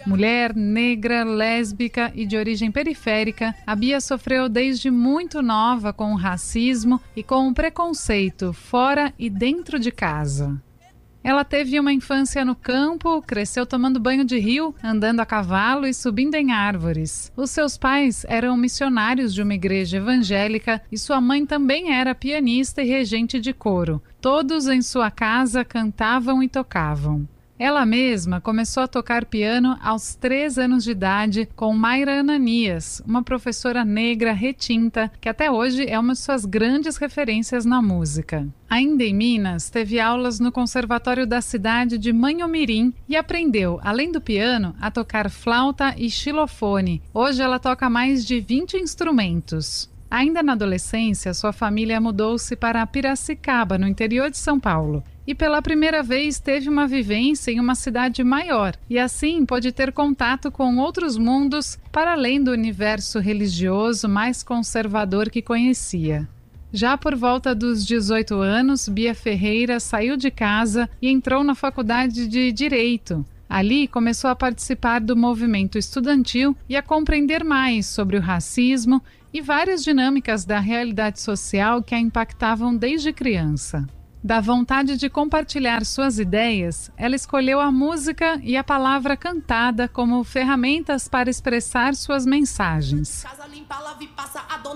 Mulher, negra, lésbica e de origem periférica, a Bia sofreu desde muito nova com o racismo e com o preconceito fora e dentro de casa. Ela teve uma infância no campo, cresceu tomando banho de rio, andando a cavalo e subindo em árvores. Os seus pais eram missionários de uma igreja evangélica e sua mãe também era pianista e regente de coro. Todos em sua casa cantavam e tocavam. Ela mesma começou a tocar piano aos 3 anos de idade com Mayra Ananias, uma professora negra retinta que até hoje é uma de suas grandes referências na música. Ainda em Minas, teve aulas no conservatório da cidade de Manhumirim e aprendeu, além do piano, a tocar flauta e xilofone. Hoje ela toca mais de 20 instrumentos. Ainda na adolescência, sua família mudou-se para Piracicaba, no interior de São Paulo. E pela primeira vez teve uma vivência em uma cidade maior e assim pôde ter contato com outros mundos para além do universo religioso mais conservador que conhecia. Já por volta dos 18 anos, Bia Ferreira saiu de casa e entrou na faculdade de Direito. Ali começou a participar do movimento estudantil e a compreender mais sobre o racismo e várias dinâmicas da realidade social que a impactavam desde criança. Da vontade de compartilhar suas ideias, ela escolheu a música e a palavra cantada como ferramentas para expressar suas mensagens.